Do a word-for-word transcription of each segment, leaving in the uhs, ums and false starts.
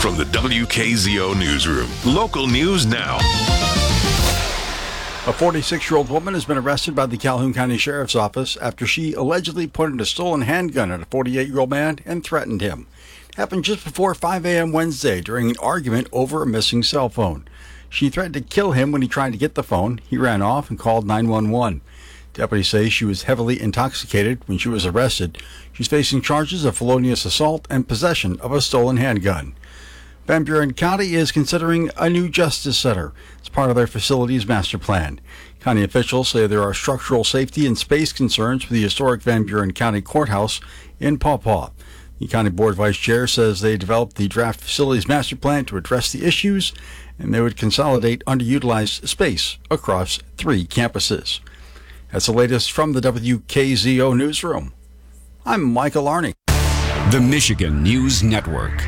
From the W K Z O Newsroom, local news now. A forty-six-year-old woman has been arrested by the Calhoun County Sheriff's Office after she allegedly pointed a stolen handgun at a forty-eight-year-old man and threatened him. It happened just before five a.m. Wednesday during an argument over a missing cell phone. She threatened to kill him when he tried to get the phone. He ran off and called nine one one. Deputies say she was heavily intoxicated when she was arrested. She's facing charges of felonious assault and possession of a stolen handgun. Van Buren County is considering a new justice center as part of their facilities master plan. County officials say there are structural safety and space concerns for the historic Van Buren County Courthouse in Paw Paw. The county board vice chair says they developed the draft facilities master plan to address the issues, and they would consolidate underutilized space across three campuses. That's the latest from the W K Z O Newsroom. I'm Michael Arney. The Michigan News Network.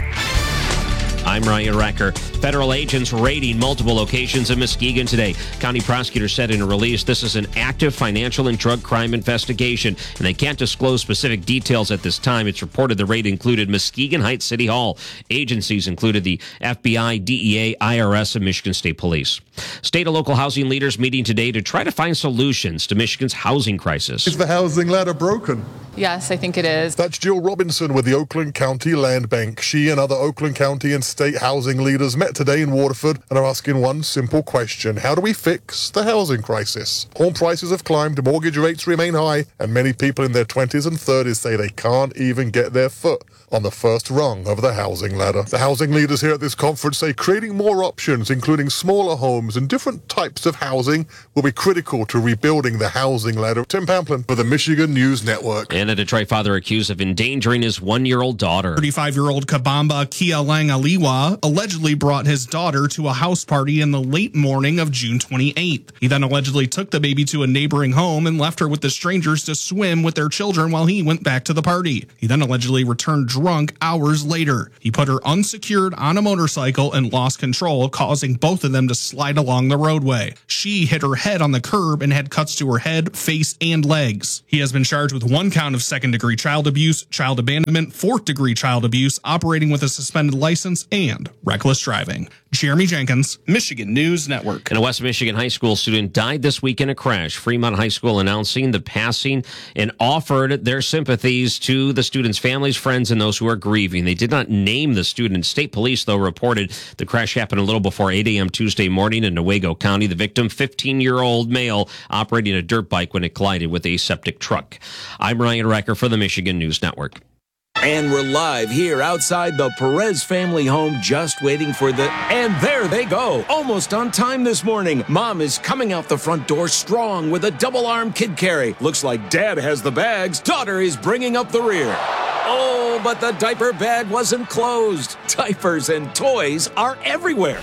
I'm Ryan Recker. Federal agents raiding multiple locations in Muskegon today. County prosecutors said in a release this is an active financial and drug crime investigation, and they can't disclose specific details at this time. It's reported the raid included Muskegon Heights City Hall. Agencies included the F B I, D E A, I R S, and Michigan State Police. State and local housing leaders meeting today to try to find solutions to Michigan's housing crisis. Is the housing ladder broken? Yes, I think it is. That's Jill Robinson with the Oakland County Land Bank. She and other Oakland County and state housing leaders met today in Waterford and are asking one simple question. How do we fix the housing crisis? Home prices have climbed, mortgage rates remain high, and many people in their twenties and thirties say they can't even get their foot on the first rung of the housing ladder. The housing leaders here at this conference say creating more options, including smaller homes and different types of housing, will be critical to rebuilding the housing ladder. Tim Pamplin for the Michigan News Network. And a Detroit father accused of endangering his one-year-old daughter. thirty-five-year-old Kabamba Kialangaliwa allegedly brought his daughter to a house party in the late morning of June twenty-eighth. He then allegedly took the baby to a neighboring home and left her with the strangers to swim with their children while he went back to the party. He then allegedly returned drunk hours later. He put her unsecured on a motorcycle and lost control, causing both of them to slide along the roadway. She hit her head on the curb and had cuts to her head, face, and legs. He has been charged with one count of second-degree child abuse, child abandonment, fourth-degree child abuse, operating with a suspended license, and reckless driving. Jeremy Jenkins, Michigan News Network. And a West Michigan high school student died this week in a crash. Fremont High School announcing the passing and offered their sympathies to the student's families, friends, and those who are grieving. They did not name the student. State police, though, reported the crash happened a little before eight a.m. Tuesday morning in Newaygo County. The victim, fifteen-year-old male, operating a dirt bike when it collided with a septic truck. I'm Ryan Recker for the Michigan News Network. And we're live here outside the Perez family home, just waiting for the... And there they go, almost on time this morning. Mom is coming out the front door strong with a double-arm kid carry. Looks like Dad has the bags. Daughter is bringing up the rear. Oh, but the diaper bag wasn't closed. Diapers and toys are everywhere.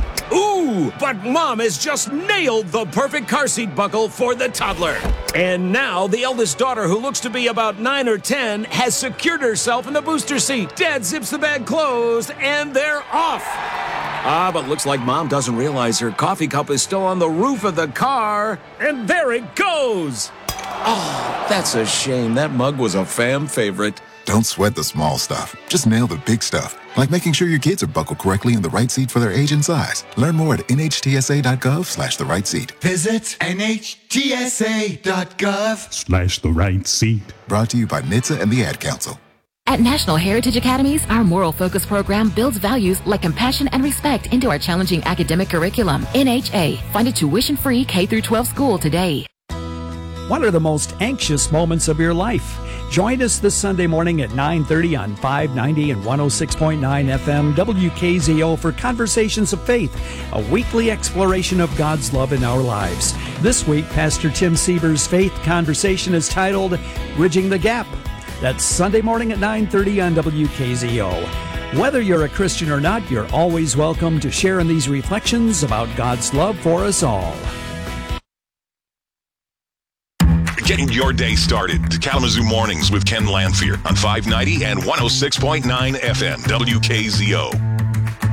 Ooh, but Mom has just nailed the perfect car seat buckle for the toddler. And now the eldest daughter, who looks to be about nine or ten, has secured herself in the booster seat. Dad zips the bag closed, and they're off. Ah, but looks like Mom doesn't realize her coffee cup is still on the roof of the car. And there it goes. Oh, that's a shame. That mug was a fam favorite. Don't sweat the small stuff. Just nail the big stuff, like making sure your kids are buckled correctly in the right seat for their age and size. Learn more at nhtsa.gov slash the right seat. Visit nhtsa.gov Slash the right seat. Brought to you by N H T S A and the Ad Council. At National Heritage Academies, our Moral Focus program builds values like compassion and respect into our challenging academic curriculum. N H A. Find a tuition-free K through twelve school today. What are the most anxious moments of your life? Join us this Sunday morning at nine thirty on five ninety and one oh six point nine F M W K Z O for Conversations of Faith, a weekly exploration of God's love in our lives. This week, Pastor Tim Sieber's Faith Conversation is titled Bridging the Gap. That's Sunday morning at nine thirty on W K Z O. Whether you're a Christian or not, you're always welcome to share in these reflections about God's love for us all. Getting your day started to Kalamazoo Mornings with Ken Lanphier on five ninety and one oh six point nine F M W K Z O.